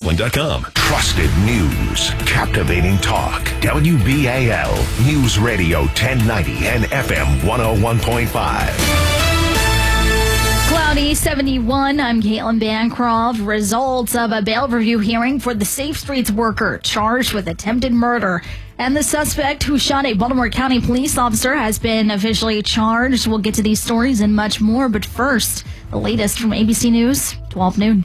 Cleveland.com. Trusted news. Captivating talk. WBAL News Radio 1090 and FM 101.5. Cloudy 71. I'm Caitlin Bancroft. Results of a bail review hearing for the Safe Streets worker charged with attempted murder. And the suspect who shot a Baltimore County police officer has been officially charged. We'll get to these stories and much more. But first, the latest from ABC News, 12 noon.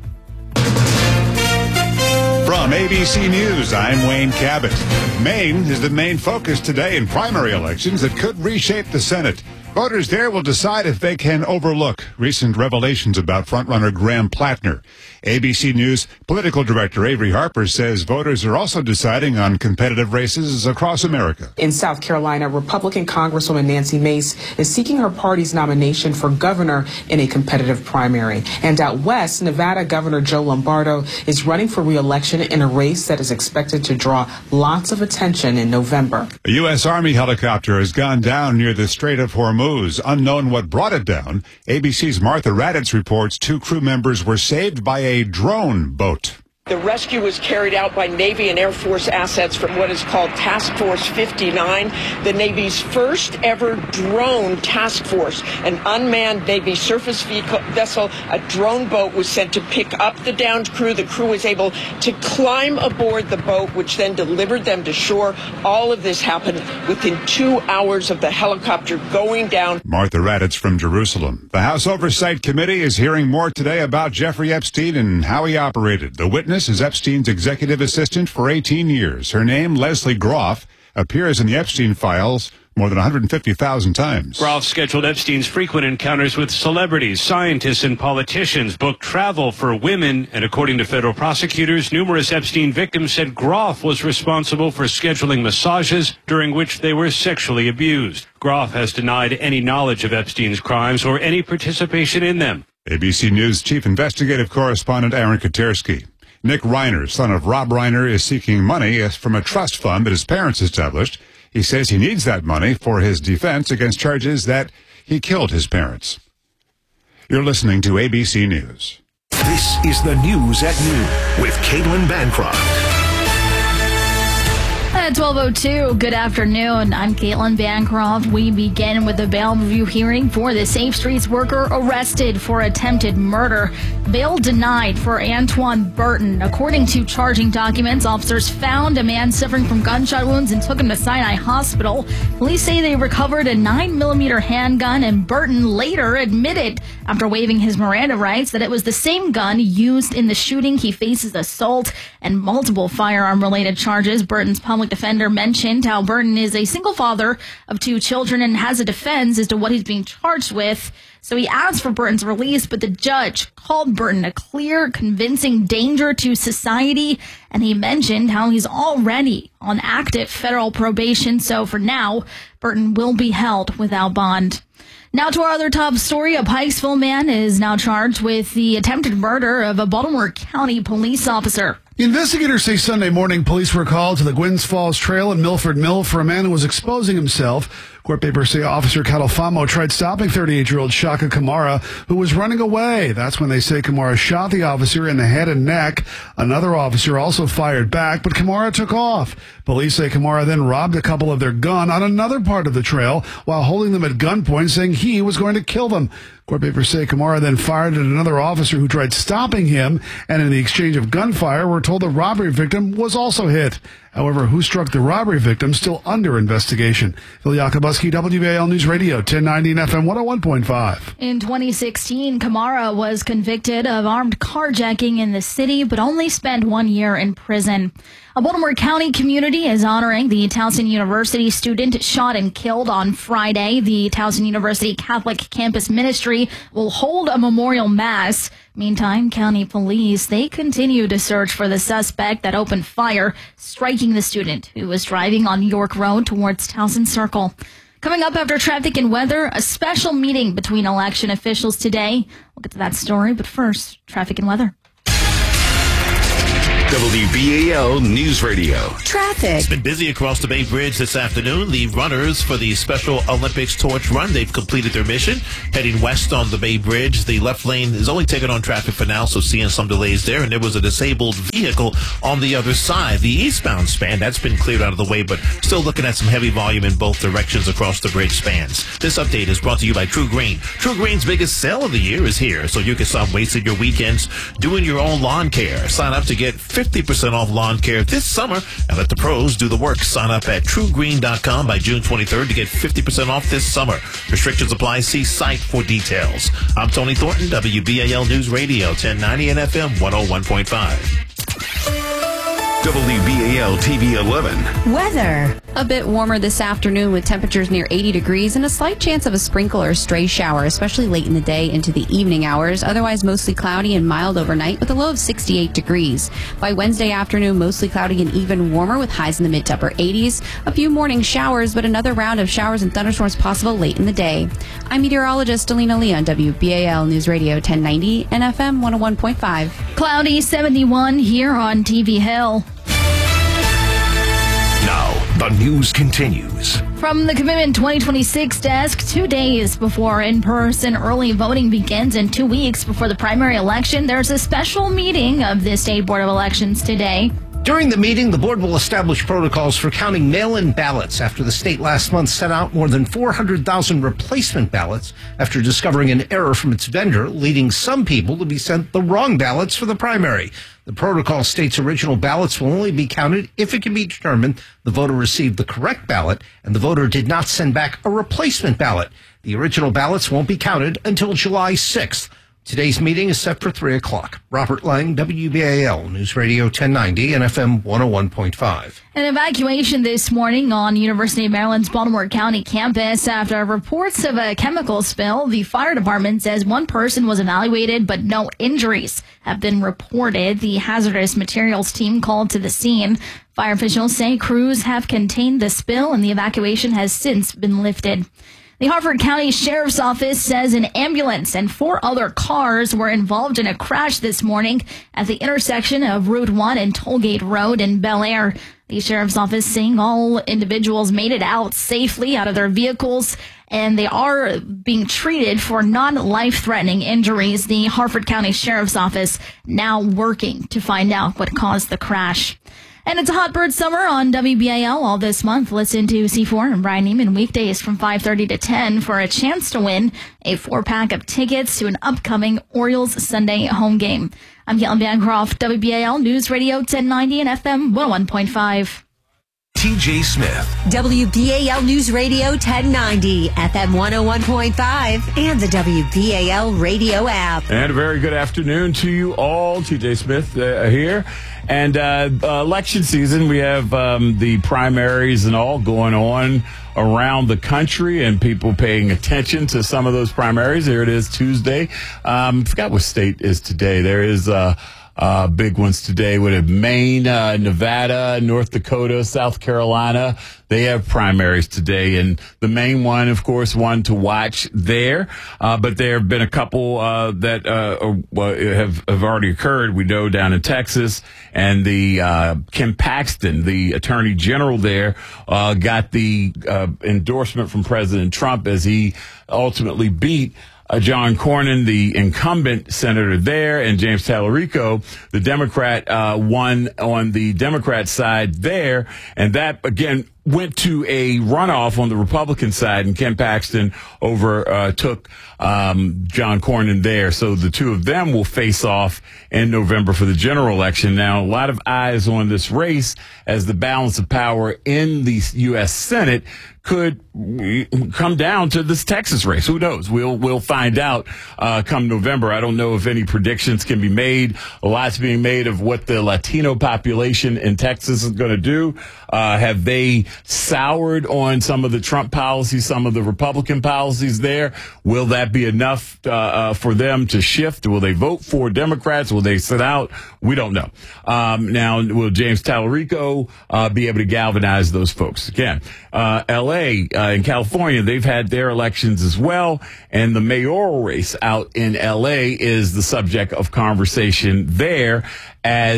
From ABC News, I'm Wayne Cabot. Maine is the main focus today in primary elections that could reshape the Senate. Voters there will decide if they can overlook recent revelations about frontrunner Graham Plattner. ABC News political director Avery Harper says voters are also deciding on competitive races across America. In South Carolina, Republican Congresswoman Nancy Mace is seeking her party's nomination for governor in a competitive primary. And out west, Nevada Governor Joe Lombardo is running for re-election in a race that is expected to draw lots of attention in November. A U.S. Army helicopter has gone down near the Strait of Hormuz. Unknown what brought it down. ABC's Martha Raddatz reports 2 crew members were saved by a drone boat. The rescue was carried out by Navy and Air Force assets from what is called Task Force 59, the Navy's first ever drone task force. An unmanned Navy surface vessel, a drone boat, was sent to pick up the downed crew. The crew was able to climb aboard the boat, which then delivered them to shore. All of this happened within 2 hours of the helicopter going down. Martha Raddatz from Jerusalem. The House Oversight Committee is hearing more today about Jeffrey Epstein and how he operated. The witness is Epstein's executive assistant for 18 years. Her name, Leslie Groff, appears in the Epstein files more than 150,000 times. Groff scheduled Epstein's frequent encounters with celebrities, scientists, and politicians, booked travel for women, and according to federal prosecutors, numerous Epstein victims said Groff was responsible for scheduling massages during which they were sexually abused. Groff has denied any knowledge of Epstein's crimes or any participation in them. ABC News chief investigative correspondent Aaron Katersky. Nick Reiner, son of Rob Reiner, is seeking money from a trust fund that his parents established. He says he needs that money for his defense against charges that he killed his parents. You're listening to ABC News. This is the News at Noon with Caitlin Bancroft. At 12:02, good afternoon. I'm Caitlin Bancroft. We begin with a bail review hearing for the Safe Streets worker arrested for attempted murder. Bail denied for Antoine Burton. According to charging documents, officers found a man suffering from gunshot wounds and took him to Sinai Hospital. Police say they recovered a 9mm handgun, and Burton later admitted, after waiving his Miranda rights, that it was the same gun used in the shooting. He faces assault and multiple firearm-related charges. Burton's public defender mentioned how Burton is a single father of 2 children and has a defense as to what he's being charged with. So he asked for Burton's release, but the judge called Burton a clear, convincing danger to society, and he mentioned how he's already on active federal probation. So for now, Burton will be held without bond. Now to our other top story. A Pikesville man is now charged with the attempted murder of a Baltimore County police officer. Investigators say Sunday morning police were called to the Gwynns Falls Trail in Milford Mill for a man who was exposing himself. Court papers say Officer Catalfamo tried stopping 38-year-old Shaka Kamara, who was running away. That's when they say Kamara shot the officer in the head and neck. Another officer also fired back, but Kamara took off. Police say Kamara then robbed a couple of their gun on another part of the trail while holding them at gunpoint, saying he was going to kill them. Court papers say Kamara then fired at another officer who tried stopping him, and in the exchange of gunfire, we're told the robbery victim was also hit. However, who struck the robbery victim still under investigation. Phil Yakubuski, WBAL News Radio, 1090 and FM 101.5. In 2016, Kamara was convicted of armed carjacking in the city, but only spent 1 year in prison. A Baltimore County community is honoring the Towson University student shot and killed on Friday. The Towson University Catholic Campus Ministry will hold a memorial mass. Meantime, county police, they continue to search for the suspect that opened fire, striking the student who was driving on York Road towards Towson Circle. Coming up after traffic and weather, a special meeting between election officials today. We'll get to that story, but first, traffic and weather. WBAL News Radio. Traffic. It's been busy across the Bay Bridge this afternoon. The runners for the Special Olympics Torch Run, they've completed their mission. Heading west on the Bay Bridge, the left lane is only taking on traffic for now, so seeing some delays there. And there was a disabled vehicle on the other side. The eastbound span, that's been cleared out of the way, but still looking at some heavy volume in both directions across the bridge spans. This update is brought to you by True Green. True Green's biggest sale of the year is here, so you can stop wasting your weekends doing your own lawn care. Sign up to get 50% off lawn care this summer and let the pros do the work. Sign up at truegreen.com by June 23rd to get 50% off this summer. Restrictions apply. See site for details. I'm Tony Thornton, WBAL News Radio, 1090 and FM 101.5. WBAL TV 11. Weather. A bit warmer this afternoon with temperatures near 80 degrees and a slight chance of a sprinkle or stray shower, especially late in the day into the evening hours. Otherwise, mostly cloudy and mild overnight with a low of 68 degrees. By Wednesday afternoon, mostly cloudy and even warmer with highs in the mid to upper 80s. A few morning showers, but another round of showers and thunderstorms possible late in the day. I'm meteorologist Alina Lee on WBAL News Radio 1090 and FM 101.5. Cloudy 71 here on TV Hill. Now, the news continues. From the Commitment 2026 desk, 2 days before in-person early voting begins and 2 weeks before the primary election, there's a special meeting of the State Board of Elections today. During the meeting, the board will establish protocols for counting mail-in ballots after the state last month sent out more than 400,000 replacement ballots after discovering an error from its vendor, leading some people to be sent the wrong ballots for the primary. The protocol states original ballots will only be counted if it can be determined the voter received the correct ballot and the voter did not send back a replacement ballot. The original ballots won't be counted until July 6th. Today's meeting is set for 3 o'clock. Robert Lang, WBAL News Radio 1090 and FM 101.5. An evacuation this morning on University of Maryland's Baltimore County campus after reports of a chemical spill. The fire department says one person was evaluated, but no injuries have been reported. The hazardous materials team called to the scene. Fire officials say crews have contained the spill and the evacuation has since been lifted. The Harford County Sheriff's Office says an ambulance and 4 other cars were involved in a crash this morning at the intersection of Route 1 and Tollgate Road in Bel Air. The Sheriff's Office saying all individuals made it out safely out of their vehicles, and they are being treated for non-life-threatening injuries. The Harford County Sheriff's Office now working to find out what caused the crash. And it's a hot bird summer on WBAL all this month. Listen to C4 and Brian Neiman weekdays from 5:30 to 10 for a chance to win a 4-pack of tickets to an upcoming Orioles Sunday home game. I'm Caitlin Bancroft, WBAL News Radio 1090 and FM 101.5. TJ Smith. WBAL News Radio 1090, FM 101.5, and the WBAL radio app. And a very good afternoon to you all. TJ Smith here. And election season, we have the primaries and all going on around the country and people paying attention to some of those primaries. Here it is Tuesday. I forgot what state is today. There is big ones today. We have Maine, Nevada, North Dakota, South Carolina. They have primaries today, and the main one, of course, one to watch there. But there have been a couple that have already occurred. We know down in Texas, and the Ken Paxton, the Attorney General there, got the endorsement from President Trump as he ultimately beat John Cornyn, the incumbent senator there, and James Tallarico, the Democrat, won on the Democrat side there. And that, again, went to a runoff on the Republican side, and Ken Paxton took John Cornyn there. So the two of them will face off in November for the general election. Now, a lot of eyes on this race as the balance of power in the U.S. Senate could come down to this Texas race. Who knows? We'll find out come November. I don't know if any predictions can be made. A lot's being made of what the Latino population in Texas is going to do. Have they soured on some of the Trump policies, some of the Republican policies there? Will that be enough for them to shift? Will they vote for Democrats? Will they sit out? We don't know. Now, will James Tallarico be able to galvanize those folks? Again, L.A. In California, they've had their elections as well, and the mayoral race out in L.A. is the subject of conversation there as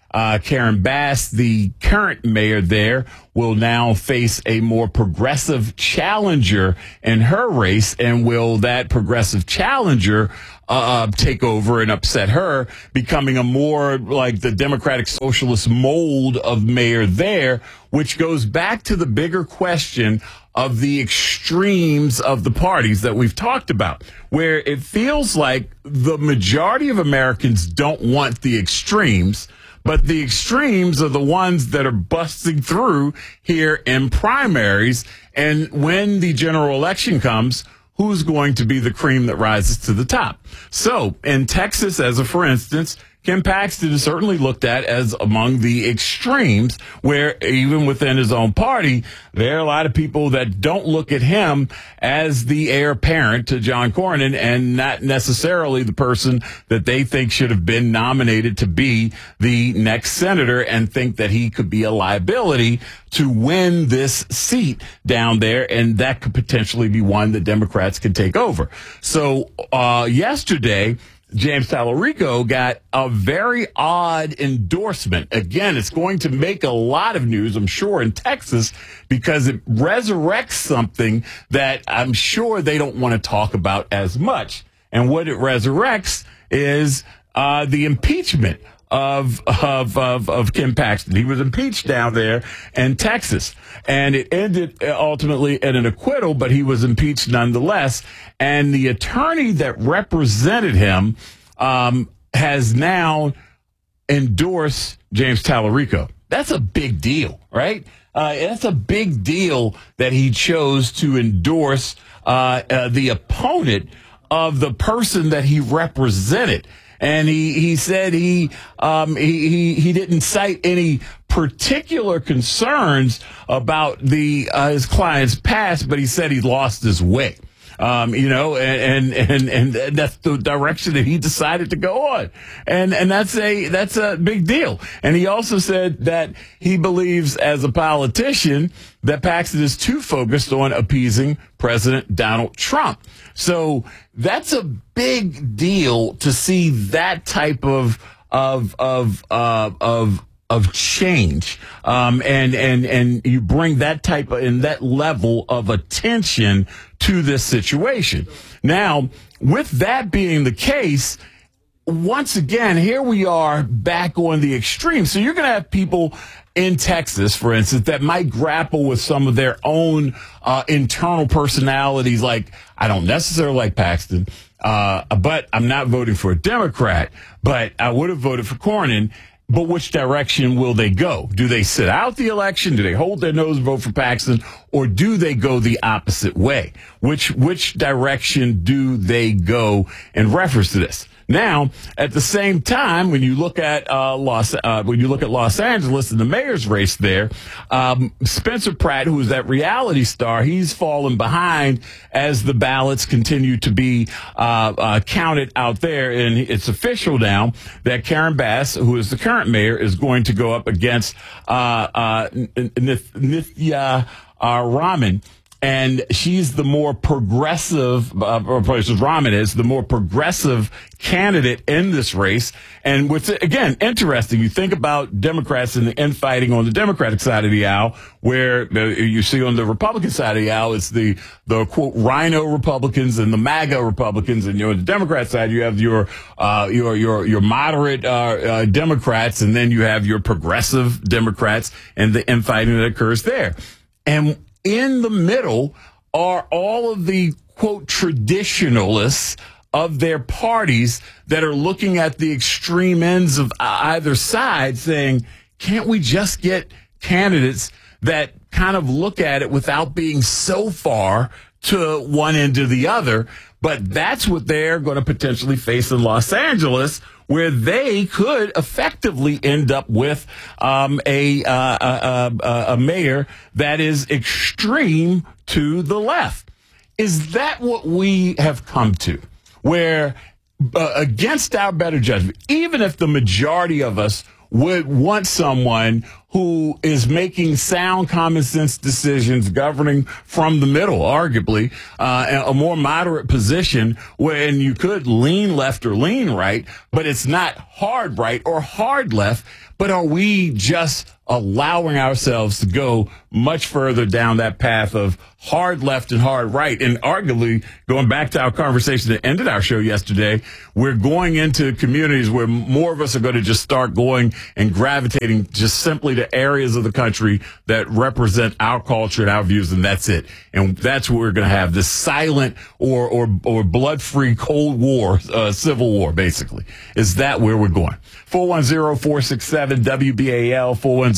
Karen Bass, the current mayor there, will now face a more progressive challenger in her race. And will that progressive challenger take over and upset her, becoming a more like the Democratic Socialist mold of mayor there, which goes back to the bigger question of the extremes of the parties that we've talked about, where it feels like the majority of Americans don't want the extremes, but the extremes are the ones that are busting through here in primaries. And when the general election comes, who's going to be the cream that rises to the top? So in Texas, as a for instance, Ken Paxton is certainly looked at as among the extremes, where even within his own party, there are a lot of people that don't look at him as the heir apparent to John Cornyn and not necessarily the person that they think should have been nominated to be the next senator, and think that he could be a liability to win this seat down there, and that could potentially be one that Democrats can take over. So yesterday, James Tallarico got a very odd endorsement. Again, it's going to make a lot of news, I'm sure, in Texas, because it resurrects something that I'm sure they don't want to talk about as much. And what it resurrects is the impeachment of Ken Paxton. He was impeached down there in Texas, and it ended ultimately in an acquittal, but he was impeached nonetheless. And the attorney that represented him has now endorsed James Tallarico. That's a big deal, right? That's a big deal that he chose to endorse the opponent of the person that he represented. And he said he didn't cite any particular concerns about his client's past, but he said he lost his way. And that's the direction that he decided to go on. And that's a big deal. And he also said that he believes as a politician that Paxton is too focused on appeasing President Donald Trump. So that's a big deal to see that type of change. And you bring that type of, and that level of attention to this situation. Now, with that being the case, once again, here we are back on the extreme. So you're going to have people in Texas, for instance, that might grapple with some of their own internal personalities. Like, I don't necessarily like Paxton, but I'm not voting for a Democrat, but I would have voted for Cornyn. But which direction will they go? Do they sit out the election? Do they hold their nose and vote for Paxton? Or do they go the opposite way? Which direction do they go in reference to this? Now, at the same time, when you look at Los Angeles and the mayor's race there, Spencer Pratt, who is that reality star, he's fallen behind as the ballots continue to be counted out there. And it's official now that Karen Bass, who is the current mayor, is going to go up against Nithya Raman. And she's the more progressive, Raman is the more progressive candidate in this race. And what's, again, interesting, you think about Democrats and the infighting on the Democratic side of the aisle, where you see on the Republican side of the aisle, it's the quote, rhino Republicans and the MAGA Republicans. And, on the Democrat side, you have your moderate, Democrats, and then you have your progressive Democrats and the infighting that occurs there. And in the middle are all of the, quote, traditionalists of their parties that are looking at the extreme ends of either side saying, can't we just get candidates that kind of look at it without being so far to one end or the other? But that's what they're going to potentially face in Los Angeles, where they could effectively end up with a mayor that is extreme to the left. Is that what we have come to? Where, against our better judgment, even if the majority of us would want someone who is making sound common sense decisions governing from the middle, arguably, a more moderate position when you could lean left or lean right, but it's not hard right or hard left. But are we just allowing ourselves to go much further down that path of hard left and hard right? And arguably, going back to our conversation that ended our show yesterday, we're going into communities where more of us are going to just start going and gravitating just simply to areas of the country that represent our culture and our views, and that's it. And that's where we're going to have this silent or blood-free Cold War, Civil War, basically. Is that where we're going? 410-467-WBAL,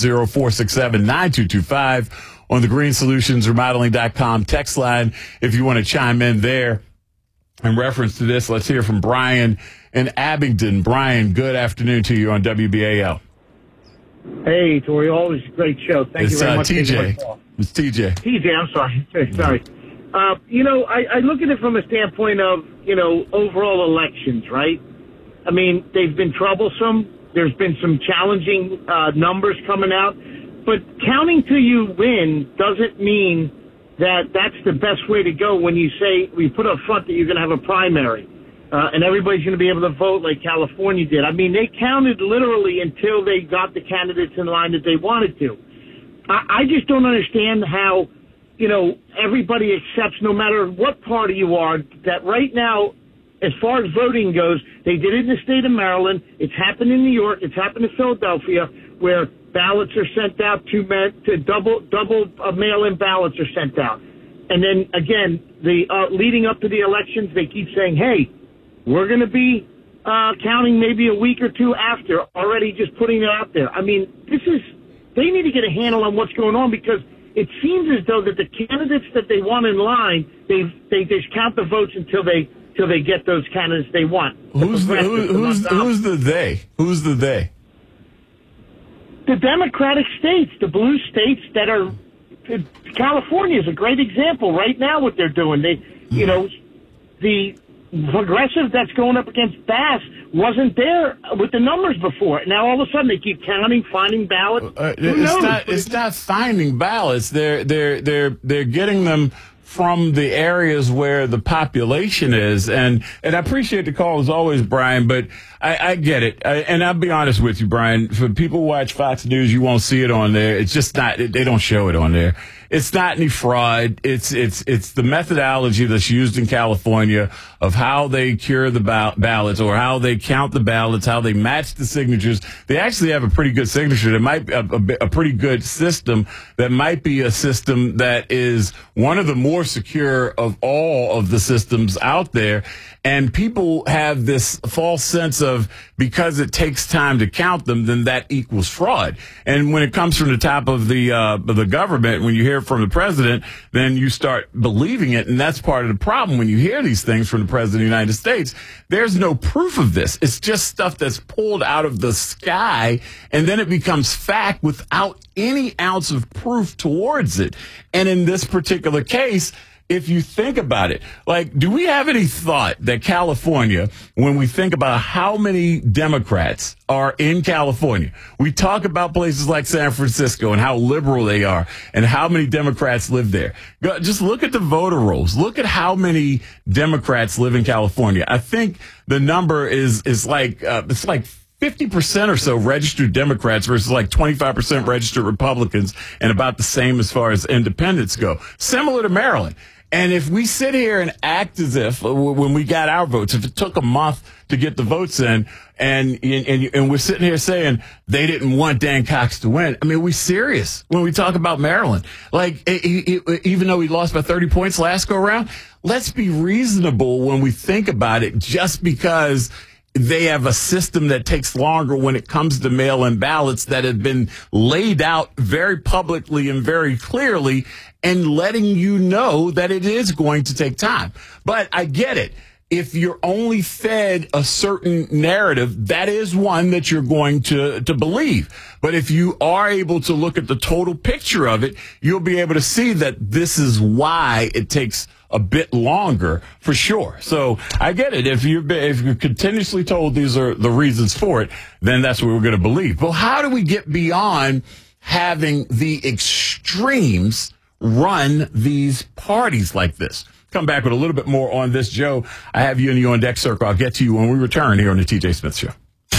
410-467-9225 on the greenssolutionsremodeling.com text line. If you want to chime in there in reference to this, let's hear from Brian in Abingdon. Brian, good afternoon to you on WBAL. Hey, Tori, always a great show. Thank you very much. TJ. It's TJ. TJ, I'm sorry. Sorry. I look at it from a standpoint of, overall elections, right? I mean, they've been troublesome. There's been some challenging numbers coming out. But counting till you win doesn't mean that that's the best way to go when you say, we put up front that you're going to have a primary. And everybody's going to be able to vote like California did. I mean, they counted literally until they got the candidates in line that they wanted to. I just don't understand how, everybody accepts, no matter what party you are, that right now, as far as voting goes, they did it in the state of Maryland. It's happened in New York. It's happened in Philadelphia, where ballots are sent out to double mail-in ballots are sent out. And then, again, leading up to the elections, they keep saying, hey, we're going to be counting maybe a week or two after, already just putting it out there. I mean, they need to get a handle on what's going on, because it seems as though that the candidates that they want in line, they just count the votes until they get those candidates they want. Who's the they? Who's the they? The Democratic states, the blue states that are. California is a great example right now. What they're doing, the progressive that's going up against Bass wasn't there with the numbers before. Now all of a sudden they keep counting, finding ballots. It's not finding ballots. They're getting them from the areas where the population is. And I appreciate the call as always, Brian, but I get it. And I'll be honest with you, Brian, for people who watch Fox News, you won't see it on there. It's just not, they don't show it on there. It's not any fraud. It's the methodology that's used in California of how they cure the ballots, or how they count the ballots, how they match the signatures. They actually have a pretty good signature. It might be a pretty good system. That might be a system that is one of the more secure of all of the systems out there. And people have this false sense of, because it takes time to count them, then that equals fraud. And when it comes from the top of the government, when you hear it from the president, then you start believing it. And that's part of the problem. When you hear these things from the president of the United States, there's no proof of this. It's just stuff that's pulled out of the sky, and then it becomes fact without any ounce of proof towards it. And in this particular case, if you think about it, like, do we have any thought that California, when we think about how many Democrats are in California, we talk about places like San Francisco and how liberal they are and how many Democrats live there. Just look at the voter rolls. Look at how many Democrats live in California. I think the number is like, it's like 50% or so registered Democrats versus like 25% registered Republicans, and about the same as far as independents go. Similar to Maryland. And if we sit here and act as if, when we got our votes, if it took a month to get the votes in, and we're sitting here saying they didn't want Dan Cox to win, I mean, are we serious when we talk about Maryland? Like, even though he lost by 30 points last go around, let's be reasonable when we think about it, just because they have a system that takes longer when it comes to mail-in ballots that have been laid out very publicly and very clearly, and letting you know that it is going to take time. But I get it. if you're only fed a certain narrative, that is one that you're going to believe. But if you are able to look at the total picture of it, you'll be able to see that this is why it takes a bit longer, for sure. So I get it. If you're continuously told these are the reasons for it, then that's what we're going to believe. But how do we get beyond having the extremes run these parties like this? Come back with a little bit more on this, Joe. I have you in the On Deck Circle. I'll get to you when we return here on the TJ Smith Show.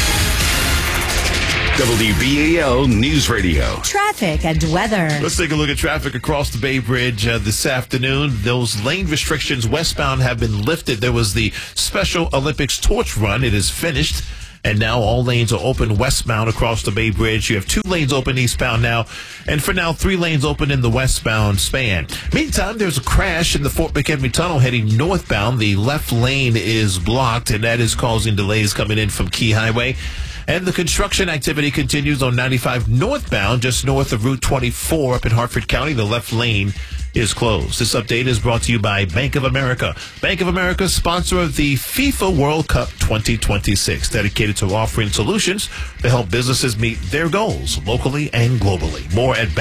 WBAL News Radio. Traffic and weather. Let's take a look at traffic across the Bay Bridge this afternoon. Those lane restrictions westbound have been lifted. There was the Special Olympics torch run. It is finished. And now all lanes are open westbound across the Bay Bridge. You have 2 lanes open eastbound now. And for now, 3 lanes open in the westbound span. Meantime, there's a crash in the Fort McHenry Tunnel heading northbound. The left lane is blocked, and that is causing delays coming in from Key Highway. And the construction activity continues on 95 northbound, just north of Route 24 up in Hartford County. The left lane is closed. This update is brought to you by Bank of America. Bank of America, sponsor of the FIFA World Cup 2026, dedicated to offering solutions to help businesses meet their goals locally and globally. More at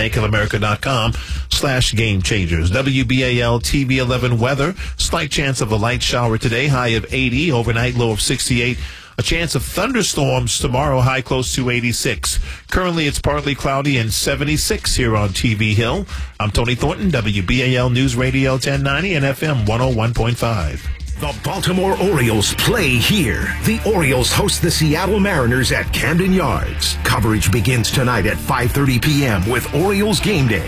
bankofamerica.com/game changers. WBAL TV 11 weather. Slight chance of a light shower today, high of 80, overnight low of 68. A chance of thunderstorms tomorrow, high close to 86. Currently, it's partly cloudy and 76 here on TV Hill. I'm Tony Thornton, WBAL News Radio 1090 and FM 101.5. The Baltimore Orioles play here. The Orioles host the Seattle Mariners at Camden Yards. Coverage begins tonight at 5:30 p.m. with Orioles Game Day.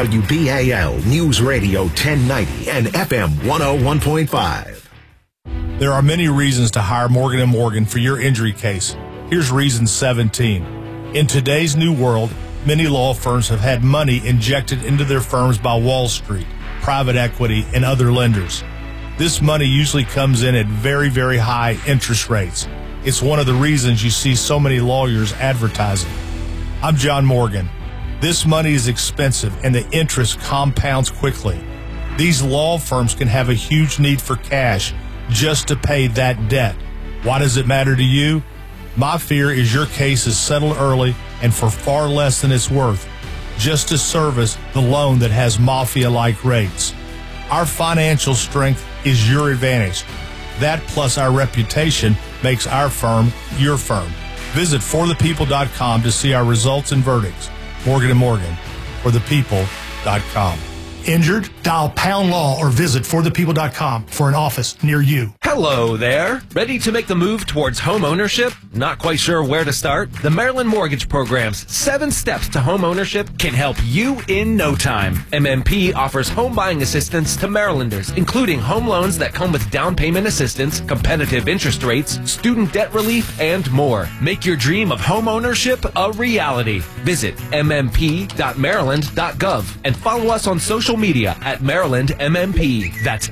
WBAL News Radio 1090 and FM 101.5. There are many reasons to hire Morgan & Morgan for your injury case. Here's reason 17. In today's new world, many law firms have had money injected into their firms by Wall Street, private equity, and other lenders. This money usually comes in at very, very high interest rates. It's one of the reasons you see so many lawyers advertising. I'm John Morgan. This money is expensive and the interest compounds quickly. These law firms can have a huge need for cash just to pay that debt. Why does it matter to you? My fear is your case is settled early and for far less than it's worth, just to service the loan that has mafia-like rates. Our financial strength is your advantage. That plus our reputation makes our firm your firm. Visit forthepeople.com to see our results and verdicts. Morgan & Morgan, forthepeople.com. Injured? Dial Pound Law or visit forthepeople.com for an office near you. Hello there. Ready to make the move towards home ownership? Not quite sure where to start? The Maryland Mortgage Program's 7 steps to home ownership can help you in no time. MMP offers home buying assistance to Marylanders, including home loans that come with down payment assistance, competitive interest rates, student debt relief, and more. Make your dream of home ownership a reality. Visit mmp.maryland.gov and follow us on social media at Maryland MMP. That's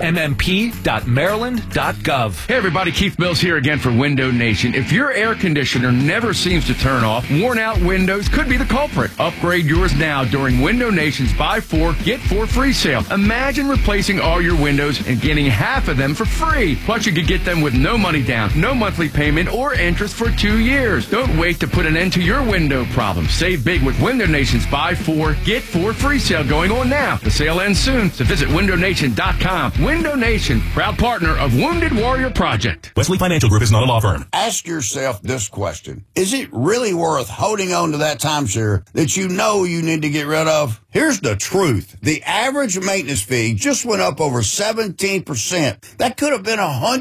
mmp.maryland.gov. Hey everybody, Keith Mills here again for Window Nation. If your air conditioner never seems to turn off, worn out windows could be the culprit. Upgrade yours now during Window Nation's Buy 4, Get 4 free sale. Imagine replacing all your windows and getting half of them for free. Plus you could get them with no money down, no monthly payment, or interest for 2 years. Don't wait to put an end to your window problem. Save big with Window Nation's Buy 4, Get 4 free sale going on now. The sale ends soon, so visit windownation.com. Window Nation, proud partner of Wounded Warrior Project. Wesley Financial Group is not a law firm. Ask yourself this question. Is it really worth holding on to that timeshare that you know you need to get rid of? Here's the truth. The average maintenance fee just went up over 17%. That could have been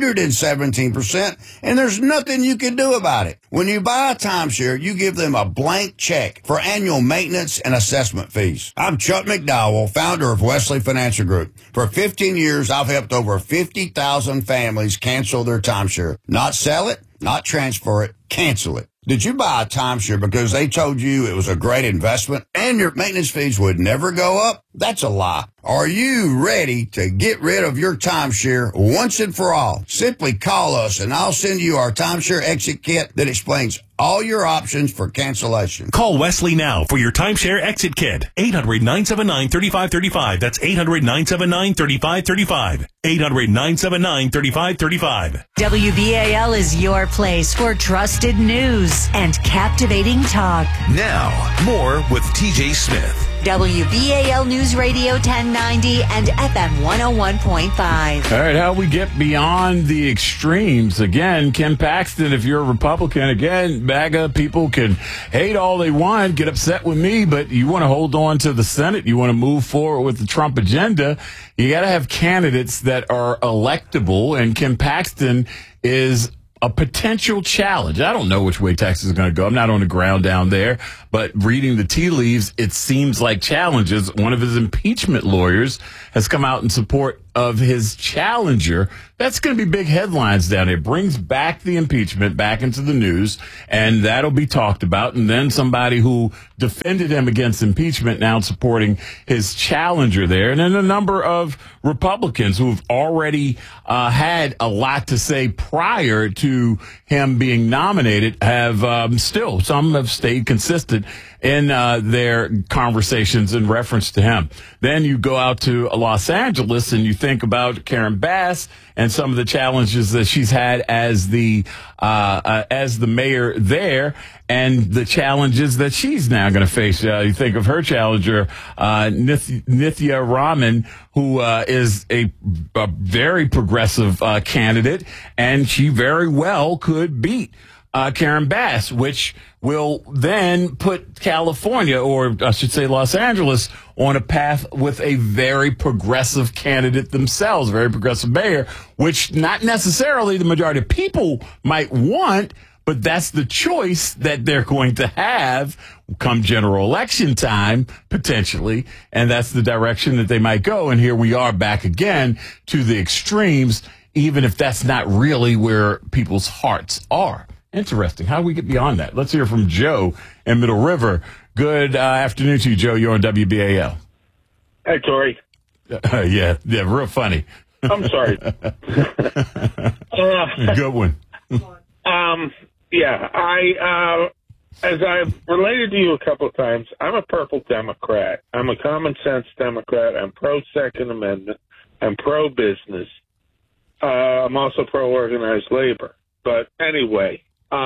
117%, and there's nothing you can do about it. When you buy a timeshare, you give them a blank check for annual maintenance and assessment fees. I'm Chuck McDowell, founder of Wesley Financial Group. For 15 years, I've helped over 50,000 families cancel their timeshare. Not sell it, not transfer it, cancel it. Did you buy a timeshare because they told you it was a great investment and your maintenance fees would never go up? That's a lie. Are you ready to get rid of your timeshare once and for all? Simply call us and I'll send you our timeshare exit kit that explains all your options for cancellation. Call Wesley now for your timeshare exit kit. 800-979-3535. That's 800-979-3535. 800-979-3535. WBAL is your place for trusted news and captivating talk. Now, more with TJ Smith. WBAL News Radio 1090 and FM 101.5. All right, how we get beyond the extremes. Again, Ken Paxton, if you're a Republican, again, MAGA people can hate all they want, get upset with me, but you want to hold on to the Senate, you want to move forward with the Trump agenda, you got to have candidates that are electable, and Ken Paxton is a potential challenge. I don't know which way Texas is going to go. I'm not on the ground down there, but reading the tea leaves, it seems like challenges. One of his impeachment lawyers has come out in support of his challenger. That's going to be big headlines down there. Brings back the impeachment back into the news, and that'll be talked about. And then somebody who defended him against impeachment now supporting his challenger there. And then a number of Republicans who've already had a lot to say prior to him being nominated have still, some have stayed consistent in their conversations in reference to him. Then you go out to Los Angeles and you think about Karen Bass and some of the challenges that she's had as the mayor there, and the challenges that she's now going to face. You think of her challenger, Nithya Raman, who is a very progressive candidate, and she very well could beat Karen Bass, which will then put California, or I should say Los Angeles, on a path with a very progressive candidate themselves, very progressive mayor, which not necessarily the majority of people might want, but that's the choice that they're going to have come general election time, potentially, and that's the direction that they might go. And here we are back again to the extremes, even if that's not really where people's hearts are. Interesting. How do we get beyond that? Let's hear from Joe in Middle River. Good afternoon to you, Joe. You're on WBAL. Hey, Tori. Yeah, real funny. I'm sorry. Good one. As I've related to you a couple of times, I'm a purple Democrat. I'm a common sense Democrat. I'm pro-Second Amendment. I'm pro-business. I'm also pro-organized labor. But anyway,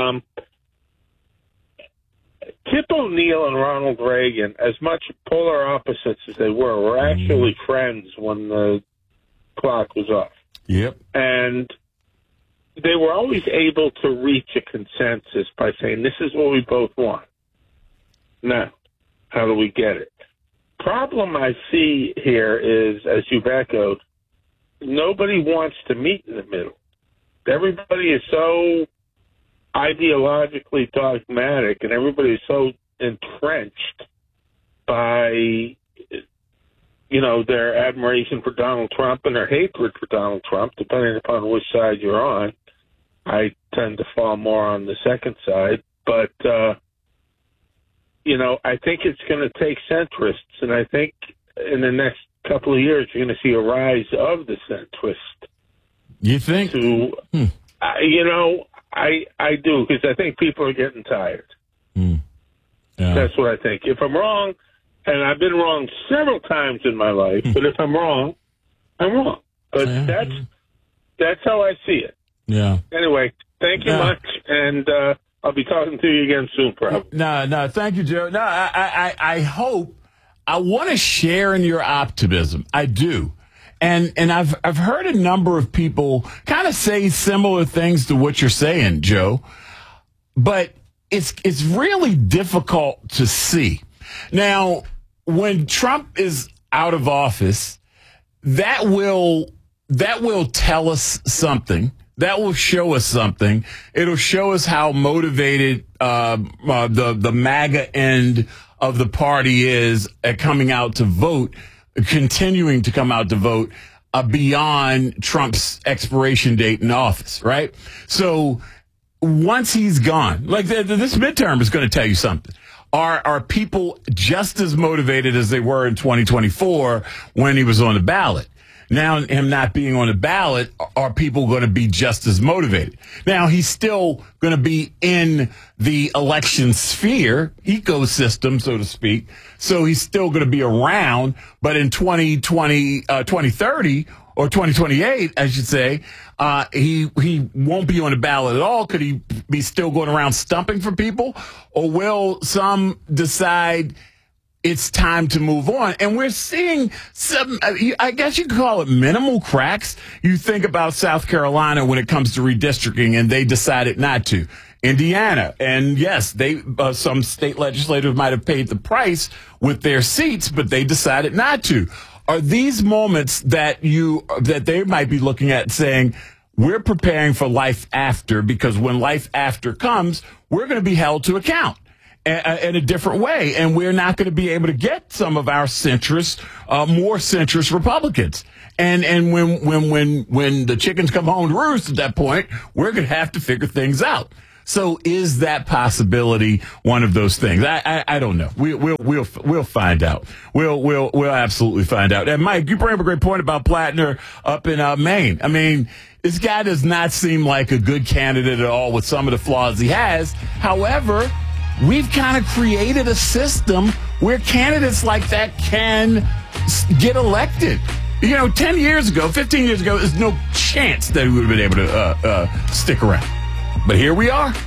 Tip O'Neill and Ronald Reagan, as much polar opposites as they were actually friends when the clock was off. Yep. And they were always able to reach a consensus by saying, this is what we both want. Now, how do we get it? Problem I see here is, as you've echoed, nobody wants to meet in the middle. Everybody is so ideologically dogmatic, and everybody is so entrenched by, their admiration for Donald Trump and their hatred for Donald Trump, depending upon which side you're on. I tend to fall more on the second side, but, I think it's going to take centrists, and I think in the next couple of years you're going to see a rise of the centrist. You think? I do, because I think people are getting tired. Yeah. That's what I think. If I'm wrong, and I've been wrong several times in my life, but if I'm wrong, I'm wrong. But that's how I see it. Yeah. Anyway, thank you much, and I'll be talking to you again soon, probably. No, thank you, Joe. No, I hope, I want to share in your optimism. I do. And I've heard a number of people kind of say similar things to what you're saying, Joe, but it's really difficult to see. Now, when Trump is out of office, that will tell us something. That will show us something. It'll show us how motivated the MAGA end of the party is at coming out to vote, continuing to come out to vote beyond Trump's expiration date in office, right? So once he's gone, like this midterm is going to tell you something. Are people just as motivated as they were in 2024 when he was on the ballot? Now, him not being on the ballot, are people going to be just as motivated? Now, he's still going to be in the election sphere, ecosystem, so to speak. So he's still going to be around. But in 2030 or 2028, I should say, he won't be on the ballot at all. Could he be still going around stumping for people? Or will some decide it's time to move on? And we're seeing some, I guess you could call it minimal cracks. You think about South Carolina when it comes to redistricting, and they decided not to. Indiana, and yes, they some state legislators might have paid the price with their seats, but they decided not to. Are these moments that they might be looking at saying, we're preparing for life after, because when life after comes, we're going to be held to account in a different way, and we're not going to be able to get some of our centrist, more centrist Republicans. And when the chickens come home to roost at that point, we're going to have to figure things out. So is that possibility one of those things? I don't know. We'll find out. We'll absolutely find out. And Mike, you bring up a great point about Plattner up in Maine. I mean, this guy does not seem like a good candidate at all with some of the flaws he has. However, we've kind of created a system where candidates like that can get elected. 10 years ago, 15 years ago, there's no chance that we would have been able to stick around. But here we are.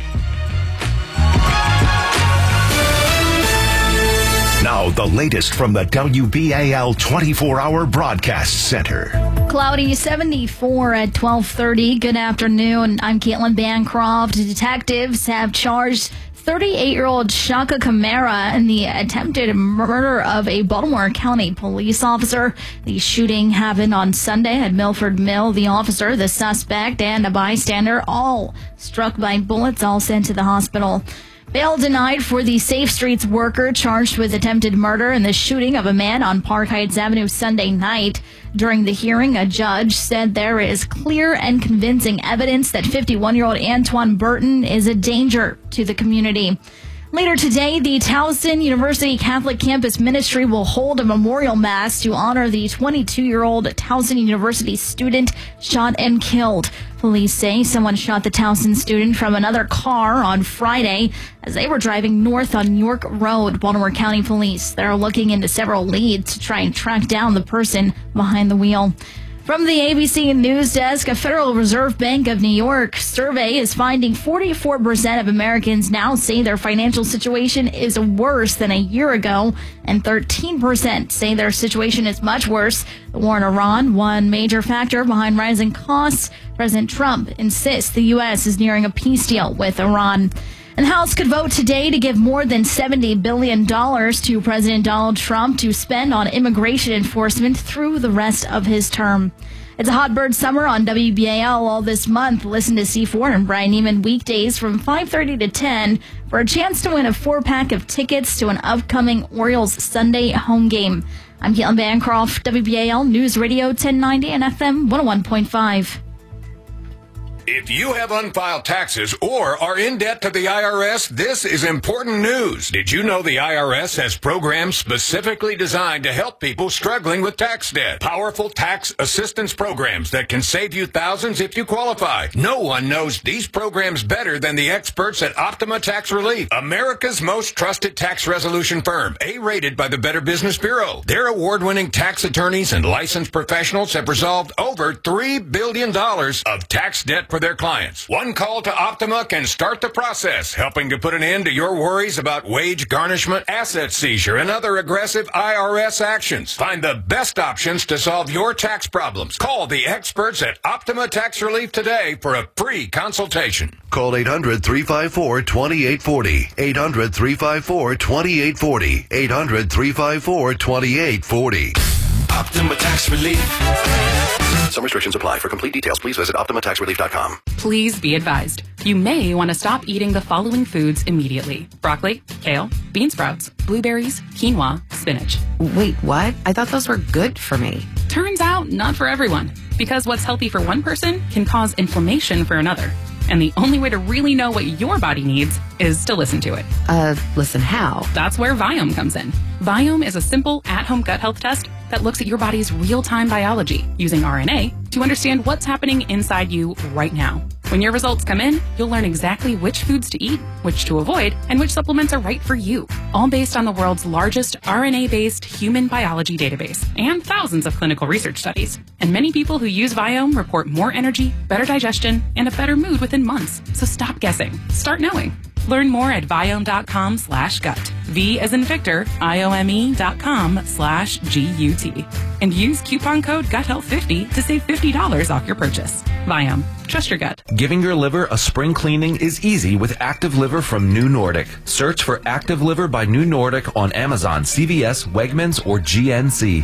Now, the latest from the WBAL 24-hour broadcast center. Cloudy, 74 at 12:30. Good afternoon. I'm Caitlin Bancroft. Detectives have charged 38-year-old Shaka Kamara in the attempted murder of a Baltimore County police officer. The shooting happened on Sunday at Milford Mill. The officer, the suspect, and a bystander, all struck by bullets, all sent to the hospital. Bail denied for the Safe Streets worker charged with attempted murder in the shooting of a man on Park Heights Avenue Sunday night. During the hearing, a judge said there is clear and convincing evidence that 51-year-old Antoine Burton is a danger to the community. Later today, the Towson University Catholic Campus Ministry will hold a memorial mass to honor the 22-year-old Towson University student shot and killed. Police say someone shot the Towson student from another car on Friday as they were driving north on York Road. Baltimore County Police, they're looking into several leads to try and track down the person behind the wheel. From the ABC News Desk, a Federal Reserve Bank of New York survey is finding 44% of Americans now say their financial situation is worse than a year ago, and 13% say their situation is much worse. The war in Iran, one major factor behind rising costs. President Trump insists the U.S. is nearing a peace deal with Iran. And the House could vote today to give more than $70 billion to President Donald Trump to spend on immigration enforcement through the rest of his term. It's a hot bird summer on WBAL all this month. Listen to C4 and Brian Neiman weekdays from 5:30 to 10 for a chance to win a 4-pack of tickets to an upcoming Orioles Sunday home game. I'm Caitlin Bancroft, WBAL News Radio 1090 and FM 101.5. If you have unfiled taxes or are in debt to the IRS, this is important news. Did you know the IRS has programs specifically designed to help people struggling with tax debt? Powerful tax assistance programs that can save you thousands if you qualify. No one knows these programs better than the experts at Optima Tax Relief, America's most trusted tax resolution firm, A-rated by the Better Business Bureau. Their award-winning tax attorneys and licensed professionals have resolved over $3 billion of tax debt for their clients. One call to Optima can start the process, helping to put an end to your worries about wage garnishment, asset seizure, and other aggressive IRS actions. Find the best options to solve your tax problems. Call the experts at Optima Tax Relief today for a free consultation. Call 800-354-2840. 800-354-2840. 800-354-2840. Optima Tax Relief. Some restrictions apply. For complete details, please visit OptimaTaxRelief.com. Please be advised. You may want to stop eating the following foods immediately. Broccoli, kale, bean sprouts, blueberries, quinoa, spinach. Wait, what? I thought those were good for me. Turns out, not for everyone. Because what's healthy for one person can cause inflammation for another. And the only way to really know what your body needs is to listen to it. Listen how? That's where Viome comes in. Viome is a simple at-home gut health test that looks at your body's real-time biology using RNA to understand what's happening inside you right now. When your results come in, you'll learn exactly which foods to eat, which to avoid, and which supplements are right for you, all based on the world's largest RNA-based human biology database and thousands of clinical research studies. And many people who use Viome report more energy, better digestion, and a better mood within months. So stop guessing. Start knowing. Learn more at Viome.com/gut. V as in Victor, IOME.com/GUT. And use coupon code GUTHEALTH50 to save $50 off your purchase. Viome. Trust your gut. Giving your liver a spring cleaning is easy with Active Liver from New Nordic. Search for Active Liver by New Nordic on Amazon, CVS, Wegmans, or GNC.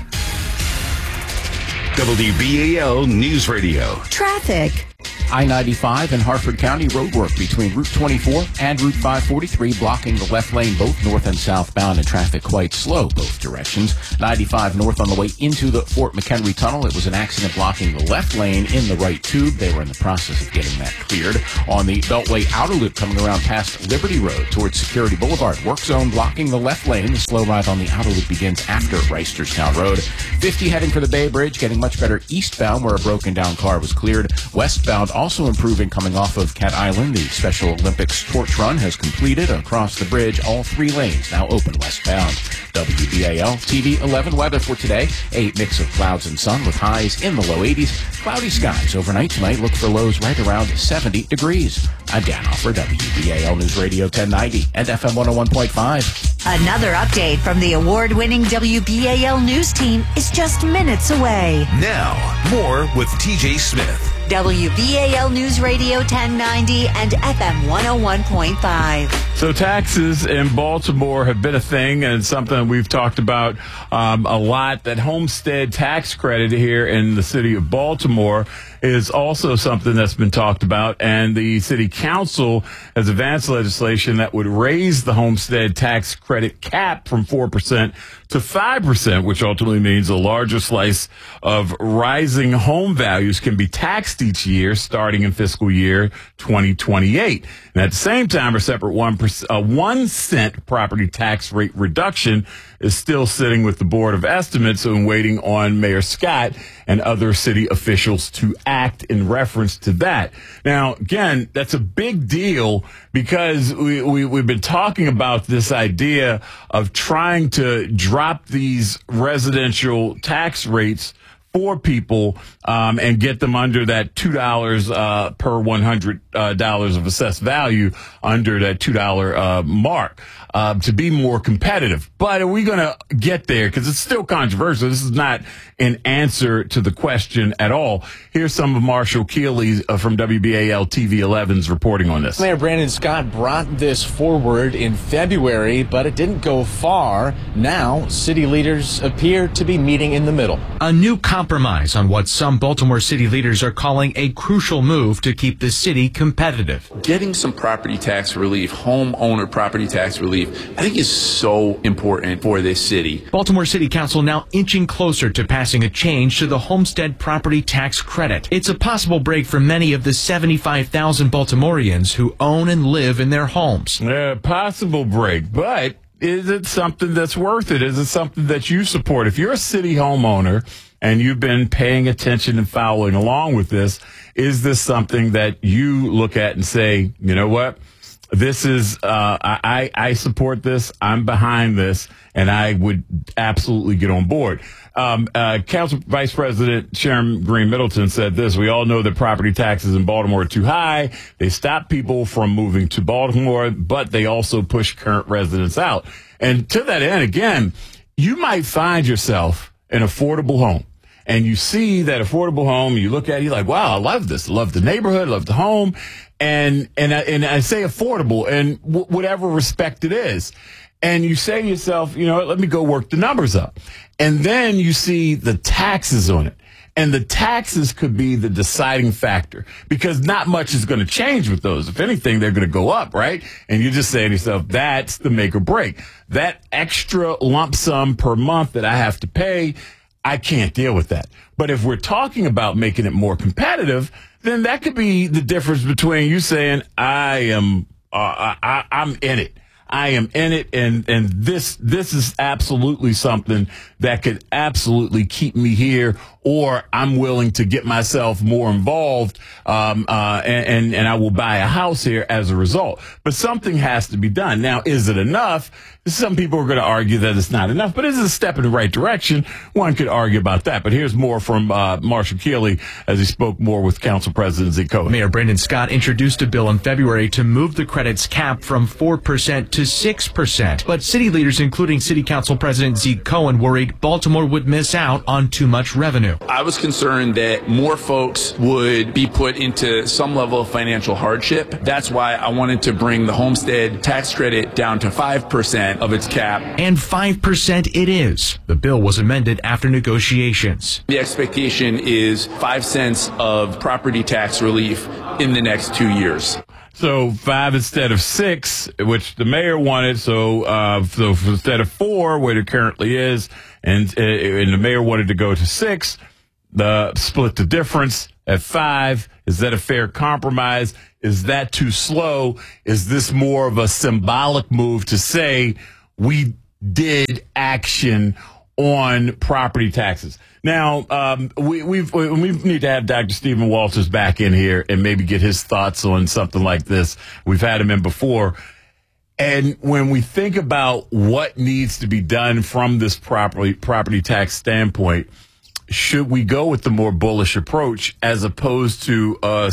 WBAL News Radio. Traffic. I-95 in Harford County roadwork between Route 24 and Route 543 blocking the left lane both north and southbound and traffic quite slow both directions. 95 north on the way into the Fort McHenry Tunnel. It was an accident blocking the left lane in the right tube. They were in the process of getting that cleared. On the Beltway outer loop coming around past Liberty Road towards Security Boulevard. Work zone blocking the left lane. The slow ride on the outer loop begins after Reisterstown Road. 50 heading for the Bay Bridge, getting much better eastbound where a broken down car was cleared. Westbound also improving coming off of Cat Island. The Special Olympics torch run has completed across the bridge. All 3 lanes now open westbound. WBAL TV 11 weather for today. A mix of clouds and sun with highs in the low 80s. Cloudy skies overnight tonight. Look for lows right around 70 degrees. I'm Dan Offer, WBAL News Radio 1090 and FM 101.5. Another update from the award-winning WBAL News team is just minutes away. Now, more with TJ Smith. WBAL News Radio 1090 and FM 101.5. So taxes in Baltimore have been a thing and something we've talked about a lot. That homestead tax credit here in the city of Baltimore is also something that's been talked about, and the city council has advanced legislation that would raise the homestead tax credit cap from 4% to 5%, which ultimately means a larger slice of rising home values can be taxed each year starting in fiscal year 2028. And at the same time, a separate 1 cent property tax rate reduction is still sitting with the Board of Estimates and waiting on Mayor Scott and other city officials to act in reference to that. Now, again, that's a big deal because we've been talking about this idea of trying to drop these residential tax rates for people and get them under that $2 per $100 of assessed value, under that $2 mark to be more competitive. But are we going to get there? Because it's still controversial. This is not an answer to the question at all. Here's some of Marshall Keeley from WBAL TV 11's reporting on this. Mayor Brandon Scott brought this forward in February, but it didn't go far. Now, city leaders appear to be meeting in the middle. A new compromise on what some Baltimore city leaders are calling a crucial move to keep the city competitive. Getting some property tax relief, homeowner property tax relief, I think is so important for this city. Baltimore City Council now inching closer to passing a change to the homestead property tax credit. It's a possible break for many of the 75,000 Baltimoreans who own and live in their homes. Possible break, but is it something that's worth it? Is it something that you support? If you're a city homeowner and you've been paying attention and following along with this, is this something that you look at and say, you know what? This is, I support this. I'm behind this, and I would absolutely get on board. Council Vice President Sharon Green Middleton said this: we all know that property taxes in Baltimore are too high. They stop people from moving to Baltimore, but they also push current residents out. And to that end, again, you might find yourself an affordable home. And you see that affordable home, you look at it, you're like, wow, I love this. I love the neighborhood, I love the home. And I say affordable in whatever respect it is. And you say to yourself, you know what, let me go work the numbers up. And then you see the taxes on it. And the taxes could be the deciding factor because not much is going to change with those. If anything, they're going to go up, right? And you're just saying to yourself, that's the make or break. That extra lump sum per month that I have to pay, I can't deal with that. But if we're talking about making it more competitive, then that could be the difference between you saying, I'm in it. I am in it, and this is absolutely something that could absolutely keep me here, or I'm willing to get myself more involved, and I will buy a house here as a result. But something has to be done. Now, is it enough? Some people are going to argue that it's not enough, but is it a step in the right direction? One could argue about that. But here's more from Marshall Keeley as he spoke more with Council President Zeke Cohen. Mayor Brandon Scott introduced a bill in February to move the credits cap from 4% to 6%. But city leaders, including City Council President Zeke Cohen, worried Baltimore would miss out on too much revenue. I was concerned that more folks would be put into some level of financial hardship. That's why I wanted to bring the homestead tax credit down to 5% of its cap. And 5% it is. The bill was amended after negotiations. The expectation is 5 cents of property tax relief in the next 2 years. So 5 instead of 6, which the mayor wanted. So instead of 4, where it currently is, and the mayor wanted to go to 6, split the difference at 5. Is that a fair compromise? Is that too slow? Is this more of a symbolic move to say we did action on property taxes? Now, we need to have Dr. Stephen Walters back in here and maybe get his thoughts on something like this. We've had him in before. And when we think about what needs to be done from this property tax standpoint, should we go with the more bullish approach as opposed to a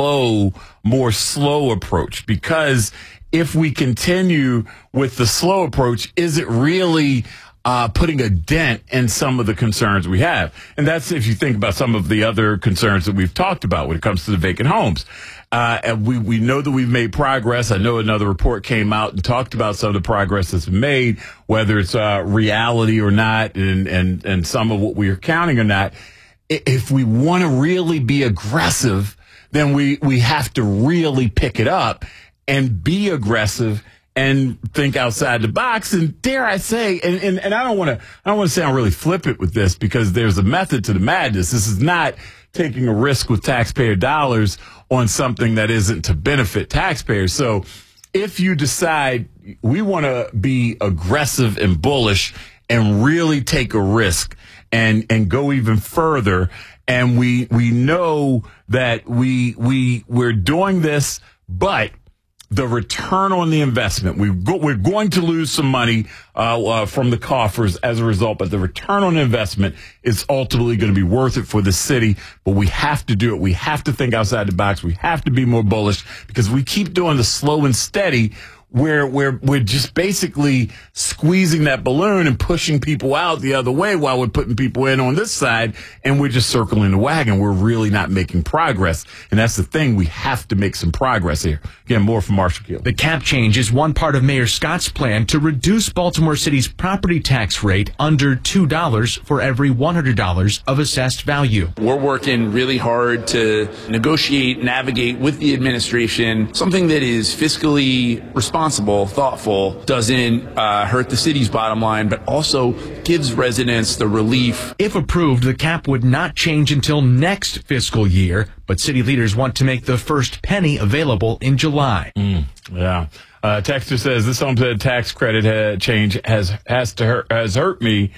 more slow approach? Because if we continue with the slow approach, is it really putting a dent in some of the concerns we have? And that's if you think about some of the other concerns that we've talked about when it comes to the vacant homes. And we know that we've made progress. I know another report came out and talked about some of the progress that's been made, whether it's reality or not, and some of what we are counting or not. If we want to really be aggressive, then we have to really pick it up and be aggressive and think outside the box. And dare I say, and I don't want to sound really flippant with this, because there's a method to the madness. This is not taking a risk with taxpayer dollars on something that isn't to benefit taxpayers. So if you decide we want to be aggressive and bullish and really take a risk and go even further, and we know that we're doing this, but the return on the investment, we're going to lose some money from the coffers as a result, but the return on investment is ultimately going to be worth it for the city. But we have to do it. We have to think outside the box. We have to be more bullish, because we keep doing the slow and steady, where we're just basically squeezing that balloon and pushing people out the other way while we're putting people in on this side, and we're just circling the wagon. We're really not making progress. And that's the thing. We have to make some progress here. Again, more from Marshall Keeley. The cap change is one part of Mayor Scott's plan to reduce Baltimore City's property tax rate under $2 for every $100 of assessed value. We're working really hard to negotiate, navigate with the administration, something that is fiscally responsible, thoughtful, doesn't hurt the city's bottom line, but also gives residents the relief. If approved, the cap would not change until next fiscal year, but city leaders want to make the first penny available in July. Yeah. Texter says this homestead tax credit change has hurt me.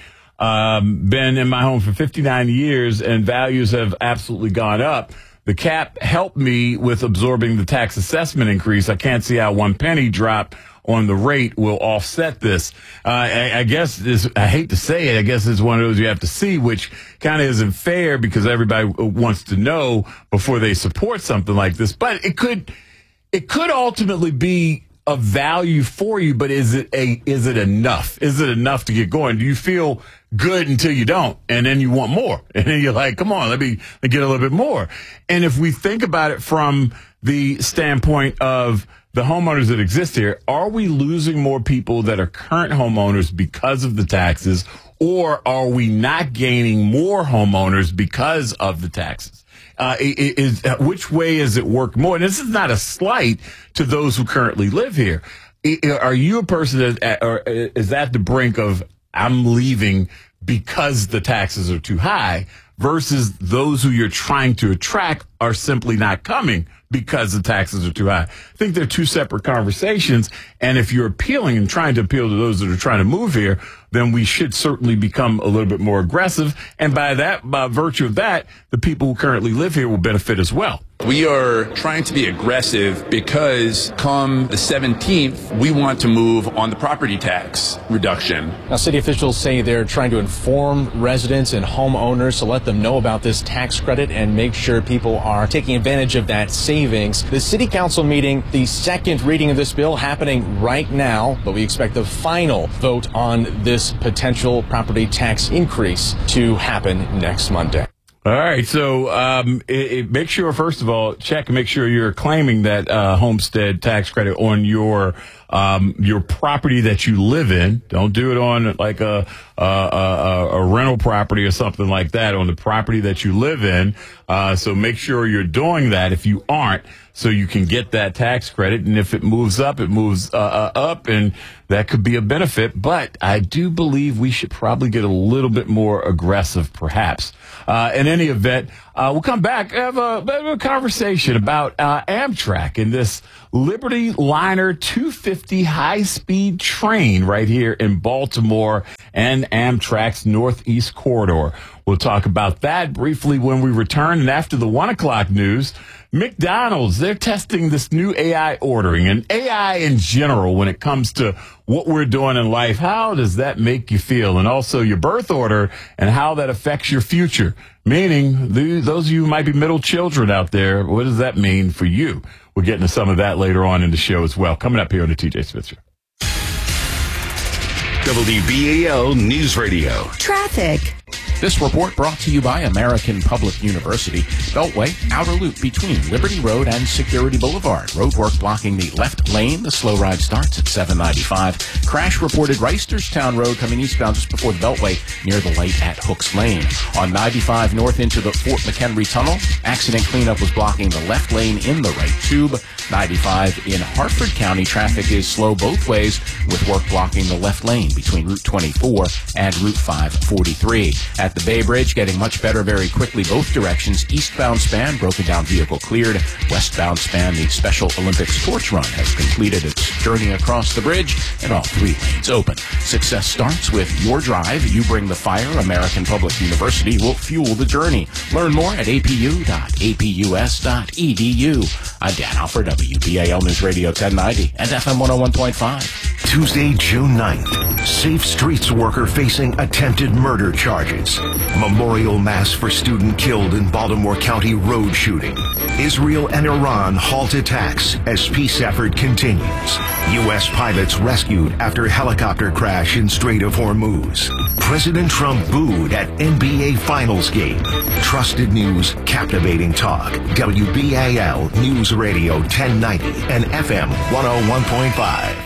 Been in my home for 59 years, and values have absolutely gone up. The cap helped me with absorbing the tax assessment increase. I can't see how 1 penny drop on the rate will offset this. I guess I hate to say it, I guess it's one of those you have to see, which kind of isn't fair, because everybody wants to know before they support something like this. But it could ultimately be of value for you, but is it enough? Is it enough to get going? Do you feel good until you don't, and then you want more, and then you're like, come on, let me get a little bit more? And if we think about it from the standpoint of the homeowners that exist here, are we losing more people that are current homeowners because of the taxes, or are we not gaining more homeowners because of the taxes? Which way is it work more? And this is not a slight to those who currently live here. Are you a person that is at the brink of, I'm leaving because the taxes are too high versus those who you're trying to attract are simply not coming because the taxes are too high. I think they're two separate conversations. And if you're appealing and trying to appeal to those that are trying to move here, then we should certainly become a little bit more aggressive. And by virtue of that, the people who currently live here will benefit as well. We are trying to be aggressive because come the 17th, we want to move on the property tax reduction. Now, city officials say they're trying to inform residents and homeowners to let them know about this tax credit and make sure people are taking advantage of that savings. The city council meeting, the second reading of this bill happening right now, but we expect the final vote on this potential property tax increase to happen next Monday. All right, so make sure, first of all, check and make sure you're claiming that homestead tax credit on your property that you live in. Don't do it on like a rental property or something like that, on the property that you live in. So make sure you're doing that if you aren't, so you can get that tax credit. And if it moves up, it moves up, and that could be a benefit. But I do believe we should probably get a little bit more aggressive, perhaps. In any event, we'll come back, have a conversation about Amtrak and this Liberty Liner 250 high-speed train right here in Baltimore and Amtrak's Northeast Corridor. We'll talk about that briefly when we return. And after the 1 o'clock news, McDonald's, they're testing this new AI ordering and AI in general when it comes to what we're doing in life. How does that make you feel? And also your birth order and how that affects your future. Meaning, those of you who might be middle children out there, what does that mean for you? We'll get into some of that later on in the show as well. Coming up here on the TJ Smith Show. WBAL News Radio. Traffic. This report brought to you by American Public University. Beltway, outer loop between Liberty Road and Security Boulevard. Roadwork blocking the left lane. The slow ride starts at 795. Crash reported Reisterstown Road coming eastbound just before the Beltway near the light at Hooks Lane. On 95 north into the Fort McHenry Tunnel, accident cleanup was blocking the left lane in the right tube. 95 in Hartford County, traffic is slow both ways with work blocking the left lane between Route 24 and Route 543. At the Bay Bridge, getting much better very quickly both directions. Eastbound span, broken down vehicle cleared. Westbound span, the Special Olympics torch run has completed its journey across the bridge and all three lanes open. Success starts with your drive. You bring the fire. American Public University will fuel the journey. Learn more at apu.apus.edu. I'm Dan Alford, WBAL News Radio 1090 and FM 101.5. Tuesday, June 9th. Safe Streets worker facing attempted murder charges. Memorial mass for student killed in Baltimore County road shooting. Israel and Iran halt attacks as peace effort continues. U.S. pilots rescued after helicopter crash in Strait of Hormuz. President Trump booed at NBA Finals game. Trusted news, captivating talk. WBAL News Radio 1090 and FM 101.5.